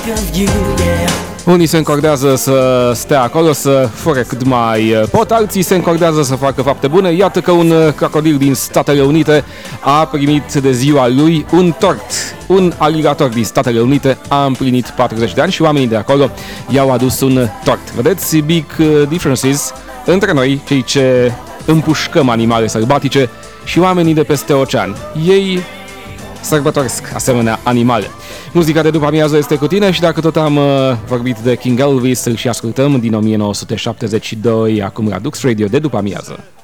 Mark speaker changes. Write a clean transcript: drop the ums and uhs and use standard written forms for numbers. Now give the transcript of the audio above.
Speaker 1: Unii se încordează să stea acolo, să fure cât mai pot, alții se încordează să facă fapte bune. Iată că un crocodil din Statele Unite a primit de ziua lui un tort. Un aligator din Statele Unite a împlinit 40 de ani și oamenii de acolo i-au adus un tort. Vedeți, big differences între noi, cei ce împușcăm animale sălbatice, și oamenii de peste ocean. Ei sărbătoresc asemenea animale. Muzica de după amiază este cu tine și dacă tot am vorbit de King Elvis, îl și ascultăm din 1972, acum la Dux Radio de după amiază.